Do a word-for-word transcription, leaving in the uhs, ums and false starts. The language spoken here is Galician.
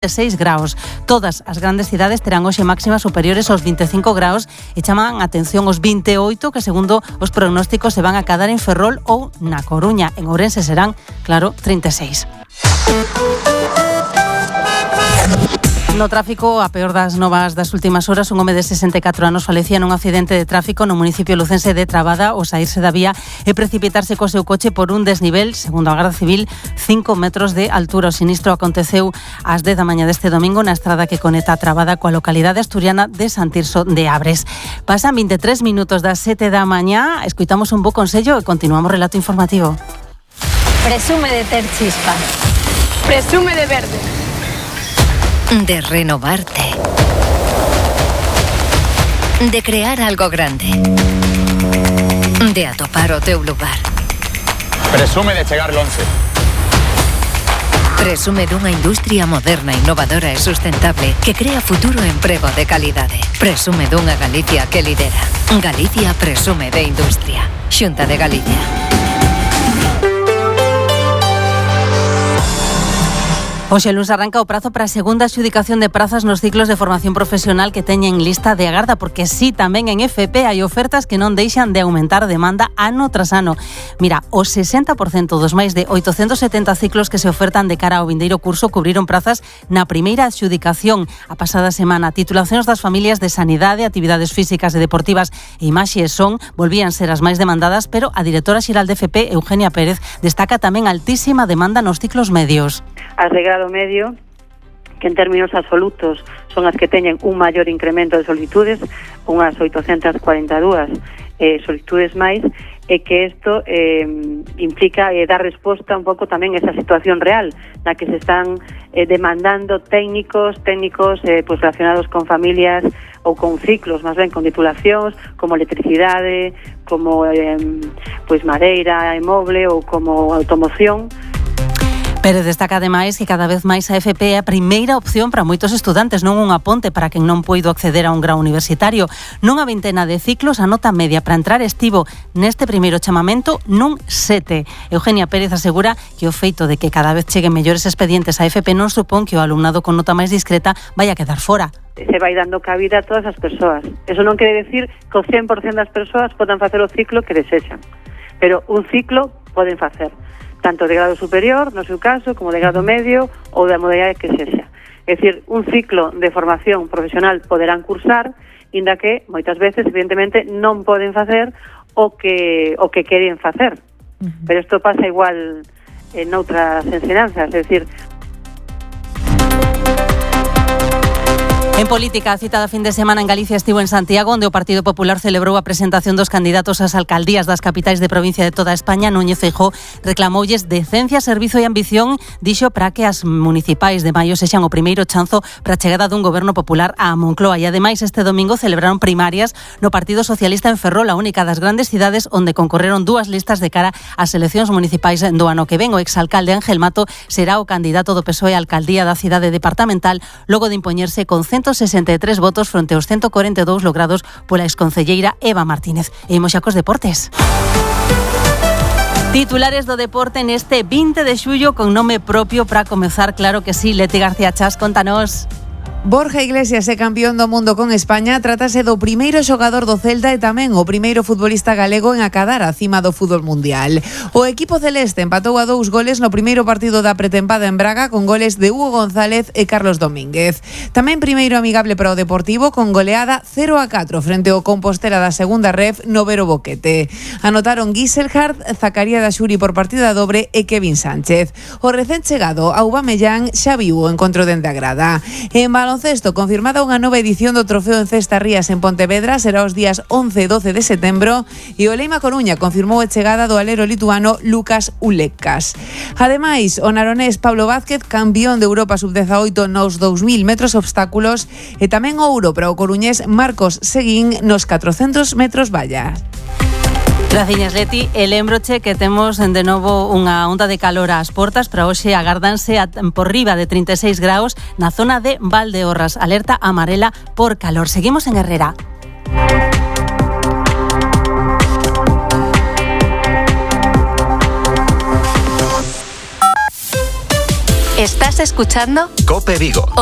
seis graus. Todas as grandes cidades terán hoxe máximas superiores aos veinticinco graus e chaman atención os veintiocho que segundo os prognósticos se van a cadar en Ferrol ou na Coruña. En Ourense serán, claro, treinta e seis. No tráfico, a peor das novas das últimas horas, un home de sesenta e catro anos falecía nun accidente de tráfico no municipio lucense de Trabada ao saírse da vía e precipitarse co seu coche por un desnivel, segundo a Garda Civil, cinco metros de altura. O sinistro aconteceu ás dez da mañá deste domingo na estrada que conecta Trabada coa localidade asturiana de San Tirso de Abres. Pasan veintitrés minutos das sete da mañá, escoitamos un bo consello e continuamos relato informativo. Presume de ter chispa. Presume de verde. De renovarte. De crear algo grande. De atopar o teu lugar. Presume de chegar lonxe. Presume dunha industria moderna, innovadora e sustentable que crea futuro e emprego de calidade. Presume dunha Galicia que lidera. Galicia presume de industria. Xunta de Galicia. Hoxe luns arranca o prazo para a segunda adxudicación de prazas nos ciclos de formación profesional que teñen lista de agarda, porque sí, tamén en F P hai ofertas que non deixan de aumentar a demanda ano tras ano. Mira, o sesenta por cento dos máis de oitocentos setenta ciclos que se ofertan de cara ao vindeiro curso cubriron prazas na primeira adxudicación. A pasada semana, titulacións das familias de sanidade, actividades físicas e deportivas e imaxe e son volvían ser as máis demandadas, pero a directora xeral de F P, Eugenia Pérez, destaca tamén altísima demanda nos ciclos medios. As de grado medio, que en términos absolutos son as que teñen un maior incremento de solicitudes, unhas oitocentas cuarenta e dúas eh, solicitudes máis, e que isto eh, implica eh, dar resposta un pouco tamén a esa situación real na que se están eh, demandando técnicos, técnicos eh, pues relacionados con familias ou con ciclos, máis ben con titulacións, como electricidade, como eh, pues madeira e moble ou como automoción. Pérez destaca ademais que cada vez máis a F P é a primeira opción para moitos estudantes, non unha ponte para quen non poido acceder a un grau universitario. Nunha vintena de ciclos, a nota media para entrar estivo neste primeiro chamamento nun sete. Eugenia Pérez asegura que o feito de que cada vez cheguen mellores expedientes a F P non supón que o alumnado con nota máis discreta vai a quedar fora. Se vai dando cabida a todas as persoas. Eso non quere decir que o cen por cento das persoas podan facer o ciclo que desexan, pero un ciclo poden facer, tanto de grado superior, no seu caso, como de grado medio ou da modalidade que sexa. É dicir, un ciclo de formación profesional poderán cursar, inda que moitas veces, evidentemente, non poden facer o que o que queren facer. Pero isto pasa igual en outras ensinanzas, é dicir, En política, a cita da fin de semana en Galicia estivo en Santiago, onde o Partido Popular celebrou a presentación dos candidatos ás alcaldías das capitais de provincia de toda España. Núñez Feijóo reclamoulles decencia, servizo e ambición, dixo, para que as municipais de maio sexan o primeiro chanzo para a chegada dun goberno popular á Moncloa. E ademais, este domingo celebraron primarias no Partido Socialista en Ferrol, a única das grandes cidades onde concorreron dúas listas de cara ás eleccións municipais do ano que ven. O exalcalde Ángel Mato será o candidato do P S O E á alcaldía da cidade departamental, logo de impoñerse con ciento sesenta e tres votos fronte aos ciento cuarenta e dous logrados pola exconcelleira Eva Martínez. E imos xa cos deportes. Titulares do deporte neste vinte de xullo con nome propio para comezar, claro que sí. Leti García Chas, contanos. Borja Iglesias é campeón do mundo con España. Trátase do primeiro xogador do Celta e tamén o primeiro futbolista galego en acadar a cima do fútbol mundial. O equipo celeste empatou a dous goles no primeiro partido da pretempada en Braga con goles de Hugo González e Carlos Domínguez. Tamén primeiro amigable para o Deportivo con goleada cero a catro frente ao Compostela da segunda ref no Vero Boquete. Anotaron Giselhard, Zacaría da Xuri por partida dobre e Kevin Sánchez. O recén chegado Aubameyang xa viu o encontro dende a grada. En baloncesto, confirmada unha nova edición do Trofeo en Cesta Rías en Pontevedra, será os días once e doce de setembro, e o Leima Coruña confirmou a chegada do alero lituano Lukas Ulekas. Ademais, o naronés Pablo Vázquez, campeón de Europa sub dezaoito nos dous mil metros obstáculos, e tamén ouro para o coruñés Marcos Seguín nos catrocentos metros vallas. Graciñas, Leti. E lembroche que temos de novo unha onda de calor ás portas. Para hoxe agárdanse a, por riba de trinta e seis graus na zona de Valdeorras. Alerta amarela por calor. Seguimos en Herrera. ¿Estás escuchando? Cope Vigo.